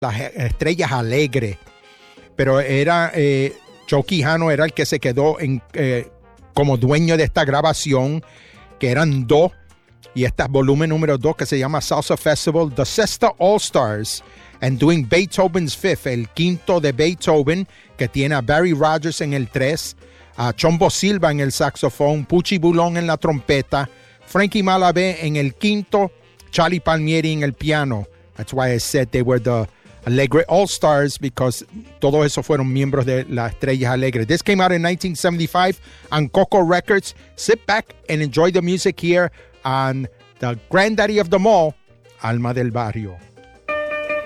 las Estrellas Alegres. Pero era Joe Quijano era el que se quedó como dueño de esta grabación, que eran dos, y este volumen número 2 que se llama Salsa Festival, The Sesta All Stars, and Doing Beethoven's Fifth, el quinto de Beethoven, que tiene a Barry Rogers en el 3, a Chombo Silva en el saxofón, Pucci Bulón en la trompeta, Frankie Malavé en el quinto, Charlie Palmieri en el piano. That's why I said they were the Alegre All-Stars, because todos esos fueron miembros de las Estrellas Alegres. This came out in 1975 on Coco Records. Sit back and enjoy the music here on the granddaddy of them all, Alma del Barrio.